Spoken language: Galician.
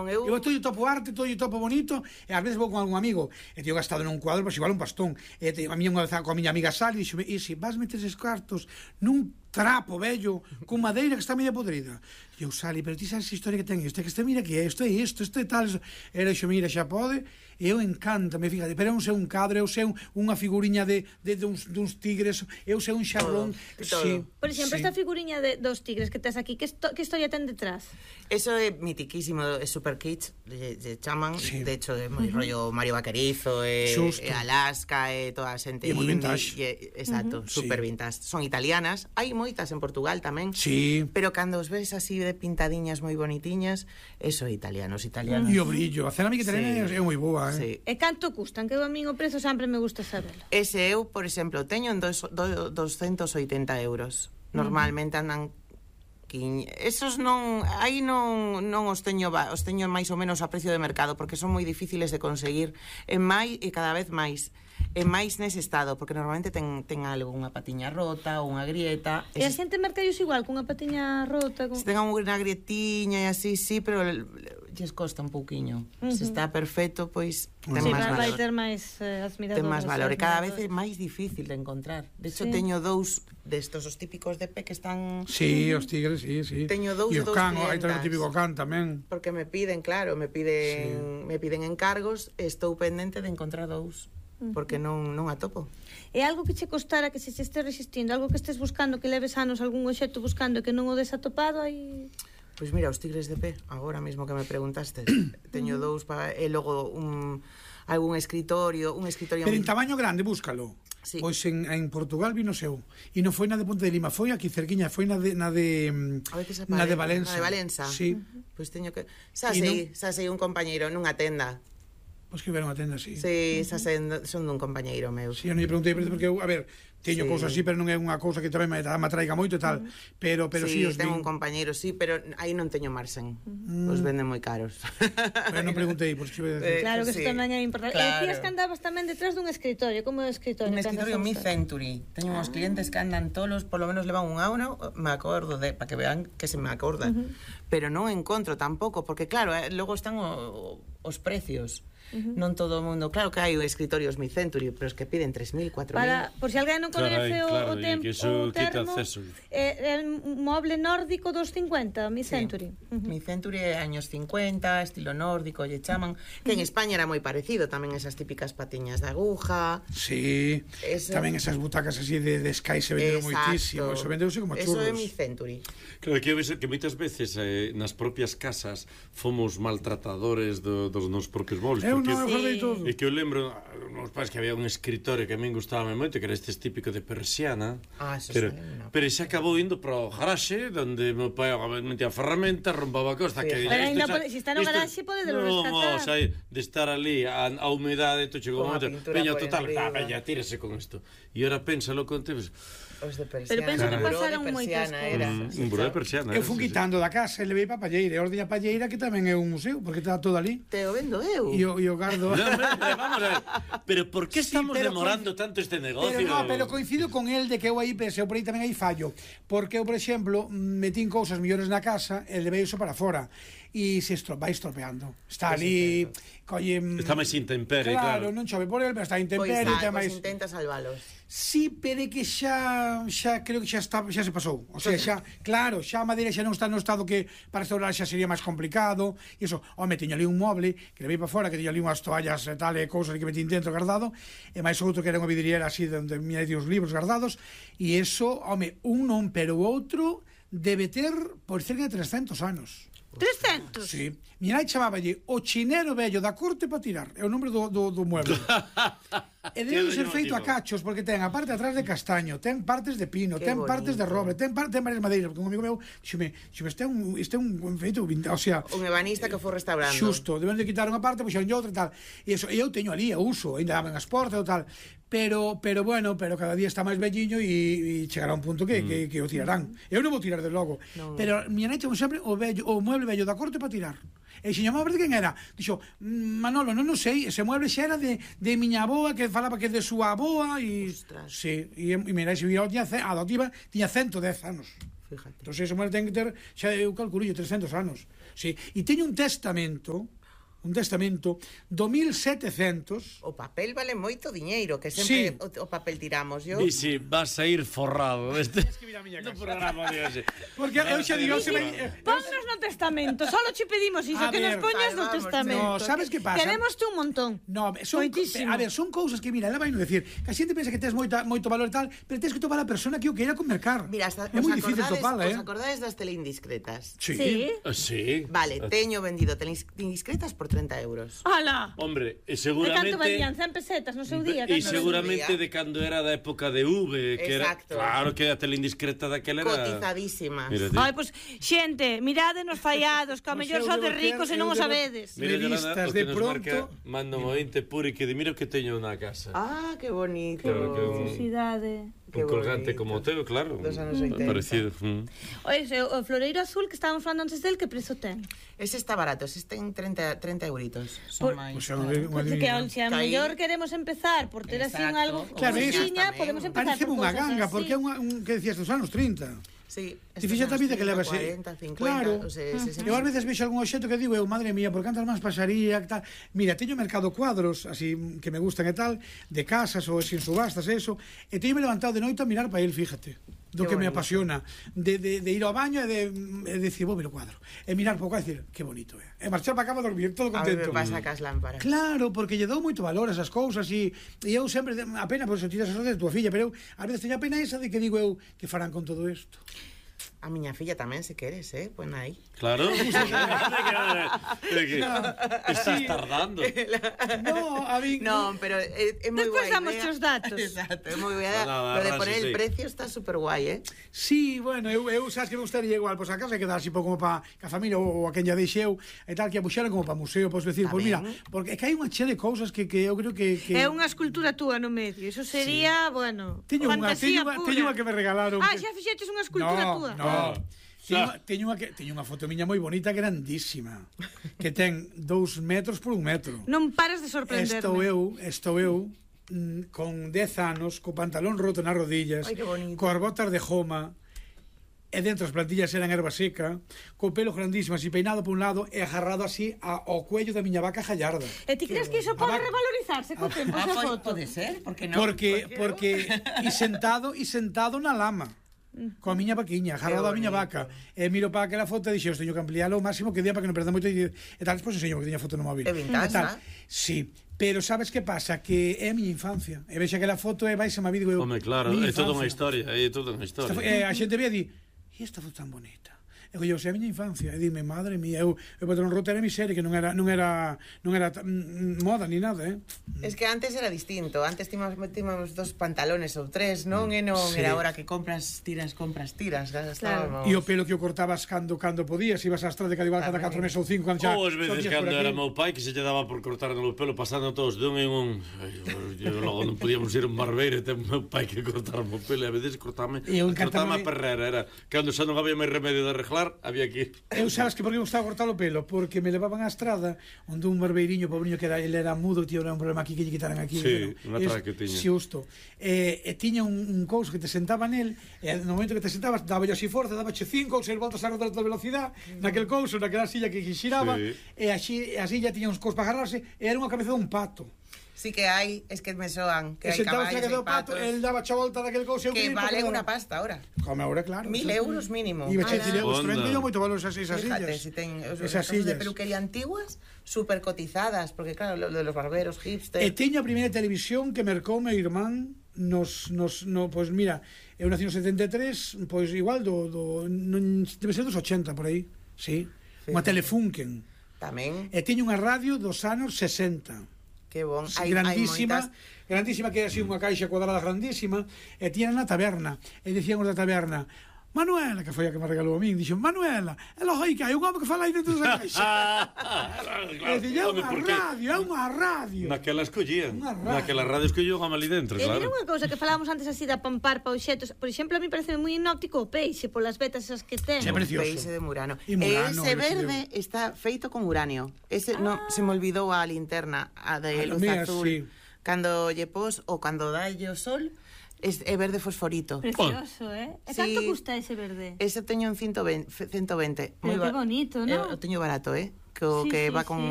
non, eu todo topo arte, todo topo bonito, e ás veces vou con algún amigo, e teño gastado nun cuadro, pois igual un pastón, e a mí unha vez coa miña amiga Sally, dixome, e se vas meter eses cartos nun trapo vello, con madeira que está media podrida. E eu, Sally, pero ti sabes a historia que ten isto, que este mira que é isto é tal, e dixo, mira, xa pode, e eu encántame, fíjate, pero eu sei un cadro, eu sei unha figuriña de duns tigres, eu sei un xarrón, sí. Por exemplo, esta figuriña dos tigres que tes aquí, que historia ten detrás? Eso é mitiquísimo, é super kitsch, lle chaman, de hecho, é moi rollo Mario Vaquerizo, e Alaska, e toda a xente. E moi vintage. Exacto, super vintage. Son italianas, hai moitas en Portugal tamén, pero cando os ves así de pintadiñas moi bonitiñas, eso é italianos. E o brillo, a cerámica italiana é moi boa, E canto custan? Que eu a min o prezo sempre me gusta sabelo. Ese eu, por exemplo, teño en 280 euros. Normalmente andan esos non, aí non os teño máis ou menos a precio de mercado, porque son moi difíciles de conseguir e cada vez máis. E máis nese estado, porque normalmente ten algo, unha patiña rota ou unha grieta. E a xente mercallos igual, cunha patiña rota? Se ten unha grietiña e así, sí, pero lles costa un pouquiño. Se está perfecto, pois ten máis valor. Vai ter máis admiradores. Ten máis valor, e cada vez é máis difícil de encontrar. De hecho, teño dous destos, os típicos de pé que están... Sí, os tigres, sí. Teño dous clientas. E o can, hai tamén o típico can tamén. Porque me piden, claro, me piden encargos, e estou pendente de encontrar dous. Porque non atopo. É algo que che costara que se estés resistindo, algo que estes buscando, que leves anos algún obxecto buscando e que non o des atopado aí... Pois mira, os tigres de pé, agora mesmo que me preguntaste, teño dous e logo algún escritorio, pero en tamaño grande, búscalo. Sí. Pois en Portugal vino seu. E non foi na de Ponte de Lima, foi aquí cerquiña, foi na de Valença. Na de Valença. Sí. Pois teño que xa sei un compañeiro nunha tenda. Pois que ver unha tenda así. Sí, son dun compañeiro meu. Sí, eu non lle preguntei porque eu, a ver, teño cousas así, pero non é unha cousa que tamén me atraiga moito e tal, pero sí, os tengo un compañeiro, sí, pero aí non teño marxen. Os venden moi caros. Pero non preguntei, por que claro que isto tamén é importante. E decías que andabas tamén detrás dun escritorio, como é o escritorio? Un escritorio mid-century. Teño uns clientes que andan tolos, por lo menos levan un ano, me acordo para que vean que se me acorda. Pero non encontro tampouco, porque claro, logo están os precios. Non todo o mundo, claro que hai escritorios mid-century, pero os que piden 3.000, 4.000. Por se alguén non coñece o termo, é un moble nórdico dos 50, mid-century. Mid-century é años 50, estilo nórdico, lle chaman, que en España era moi parecido, tamén esas típicas patiñas de aguja. Sí, tamén esas butacas así de Sky se venderon moitísimo, eso vendeuse como churros. Eso é mid-century. Claro, que moitas veces nas propias casas fomos maltratadores dos nos propios mobles. E que eu lembro nos pais que había un escritorio que a min gustaba moito, que era este típico de persiana, pero se acabou indo para o garaxe onde meu pai metía ferramenta, rompaba a costa, que se está no garaxe pode rescatar. De estar ali a humedade, to chegou un momento, veña total, veña, tírese con isto. E ora pénsalo con teves. Os de persiana. Pero penso que pasaron moitas cousas. Un buró de persiana. Eu fui quitando da casa e levei para a palleira, e os de a palleira que tamén é un museo, porque está todo ali. Te o vendo eu. E o gardo. Vamos a ver. Pero por que estamos demorando tanto este negocio? Pero coincido con el de que eu aí pensei, por aí tamén hai fallo, porque eu, por exemplo, metín cousas millores na casa e levei iso para fora e se vai estropeando. Está ali, está máis intemperie, claro. Non chove por el, pero está intemperie. Pois intenta salvalos. Sí, pero é que xa creo que xa se pasou. O sea, xa a madeira xa non está no estado que para restaurar xa sería máis complicado. E iso, teño ali un moble que levei para fora, que teño ali unhas toallas e tal, e cousas que metín dentro guardado, e máis outro que era unha vidriera así onde mira os libros guardados, e iso, un non, pero o outro debe ter por cerca de 300 anos. 300? Sí. Mi nai chamáballe o chinero vello da corte para tirar. É o nombre do mueble. E debe ser feito a cachos, porque ten a parte atrás de castaño, ten partes de pino, ten partes de roble, ten varias madeiras, porque un amigo meu dixeme, este é un feito, o sea, un ebanista que foi restaurando. Xusto, deben de quitar unha parte, puxeron outra e tal. E eu teño ali, eu uso, ainda daban as portas e tal. Pero cada día está máis velliño e chegará un punto que o tirarán. Eu non vou tirar de logo. Pero mi nai chamo sempre o mueble vello da corte para tirar. E se chamaba de quen era? Dixo, Manolo, non sei, ese mueble xa era de miña aboa, que falaba que de súa aboa e... Sí, e mira, se vira adoptiva, tiña 110 anos. Fíjate. Entón ese mueble ten que ter, xa eu calculo 300 anos. Sí, e teño un testamento do 1700. O papel vale moito diñeiro, que sempre o papel tiramos, yo. E si vas a ir forrado este no programa de hoxe. Porque eu xa digo, ponnos no testamento, solo che pedimos iso, que nos poñas no testamento. No, sabes que pasa? Queremos un montón. No, a ver, son cousas que, mira, ela vai no decir, que a xente pensa que tes moito valor e tal, pero tens que topar a persona que o queira comercar. Mira, é moi difícil topala, Os acordades das teleindiscretas? Sí. Sí. Vale, teño vendido teleindiscretas por 30 euros. Ala. Hombre, e E seguramente... canto valían? 100 pesetas no seu día? E seguramente de cando era da época de V, que era... Exacto. Claro que a teleindiscreta daquela era... Cotizadísimas. Ai, pois, xente, mirádenos fallados, que ao mellor só de ricos e non o sabedes. Mira, Revistas Yolanda, de o que nos pronto... manda un ointe puri que di, mira o que teño na casa. Ah, que bonito. Claro que Necesidade. un colgante como o teu, claro. Dos anos 80. Parecido. Oye, o floreiro azul que estábamos falando antes del, que prezo ten? Ese está barato, ese ten 30 euritos. Son máis. Que se a mellor queremos empezar por ter así algo Claro, cousiña, podemos empezar Parece por unha cosas ganga, así. porque é un que decías dos anos 30. Sí, Ti fíxate a vida que levas 40, 50, claro, o sea, 60. eu ás veces vexo algún obxecto que digo eu, madre mía, por cantas máis pasaría que tal. Mira, teño mercado cuadros así que me gustan e tal, de casas ou sin subastas e eso, e teño me levantado de noite a mirar para el, fíjate, do que me apasiona, de ir ao baño e de decir, vou ver o cuadro, e mirar pouco e decir, que bonito é, e marchar para cama a dormir todo contento. A ver, vas a cas lámparas. Claro, porque lle dou moito valor a esas cousas e eu sempre, a pena, por eso ti das de tua filla, pero eu ás veces teño a pena esa de que digo eu, que farán con todo isto. A miña filla tamén, se queres, pues aí. Claro. Estás tardando. No, a mí... No, pero é moi Despois guai. damos os datos. Exacto, é moi guai. Nada, Lo de poner sí. el precio está super guai, Sí, bueno, eu sabes que me gustaría igual, pois a casa quedar así pouco como para a familia ou a quen ya deixeu e tal, que a puxeran como para museo, pois decir, pois mira, porque é que hai unha che de cousas que eu creo que... É unha escultura túa no medio, eso sería, bueno, fantasía pura. Teño unha que me regalaron. Ah, xa fixeches unha escultura túa? No. Teño unha foto miña moi bonita, grandísima, que ten 2 metros por 1 metro. Non pares de sorprenderme. Estou eu con 10 anos, co pantalón roto nas rodillas, coas botas de joma, e dentro as plantillas eran erva seca, co pelo grandísimo, así peinado por un lado e agarrado así ao cuello da miña vaca Gallarda. E ti crees que iso pode revalorizarse co tempo esa foto? Pode ser, porque non? Porque e sentado na lama. Coa miña vaquiña, agarrado a miña vaca. E miro para aquela foto e dixo, teño que ampliálo o máximo que día para que non perda moito e tal, despois enseño que teña foto no móvil. É vintage, sí, pero sabes que pasa? Que é a miña infancia. E vexe aquela foto e vais a má vida. Home, claro, é toda unha historia, é toda unha historia. A xente ve e di, e esta foto tan bonita? E eu sei a miña infancia, e dime, madre mía, o patrón roto era miseria, que non era moda ni nada, Es que antes era distinto, antes tíamos 2 pantalones ou 3, non? E non era ahora que compras tiras, gastábamos. E o pelo que o cortabas cando podías, ibas á estrada de igual cada 4 meses ou 5, cando xa... Ou as veces cando era meu pai, que se lle daba por cortar o pelo, pasando todos de un en un... Logo non podíamos ir a un barbeiro, e ten meu pai que cortar o pelo, e a veces cortame a perrera, era cando xa non había máis remedio de arreglar, había que ir. Eu sabes que por que gustaba cortar o pelo? Porque me levaban á estrada onde un barbeiriño, pobriño, que ele era mudo, tío, era un problema aquí que lle quitaran aquí. Sí, unha traga que tiña. Xusto. E tiña un couso que te sentaba nel, e no momento que te sentabas, daba así forza, dabache 5 ou 6 voltas a rodar toda velocidade, naquel couso, naquela silla que xiraba, e a silla tiña uns cous para agarrarse, e era unha cabeza dun pato. Sí que hai, es que me soan, que hai caballos e patos. El daba cha volta daquel couso. Que vale unha pasta ahora. Como ahora, claro. 1000 euros mínimo. E bache 1000 euros, vendían moito valor esas sillas. Fíjate, si ten esas sillas de peluquería antiguas, super cotizadas, porque claro, lo de los barberos, hipster. E teño a primeira televisión que mercou meu irmán pois mira, eu nací no 73, pois igual debe ser dos 80 por aí, sí. Unha Telefunken. Tamén. E teño unha radio dos anos 60. Que bon. Grandísima, que era así unha caixa cuadrada grandísima, e tiña na taberna, e dicían os da taberna, Manuela, que foi a que me regalou a min, dixo, Manuela, é logo aí que hai un home que fala aí dentro desa caixa. E dicía, é unha radio. Naquela escollían, naquela radio escollían ali dentro, claro. E mira unha cousa que falábamos antes así de apampar pa obxetos, por exemplo, a mí parece moi inóptico o peixe, polas vetas esas que ten. É precioso. Peixe de Murano. Ese verde está feito con uranio. Ese no se me olvidou a linterna, a de luz azul. Cando lle pos ou cando dalle o sol, É verde fosforito. Precioso, E canto custa ese verde? Ese teño en 120. Pero que bonito, non? O teño barato, que va con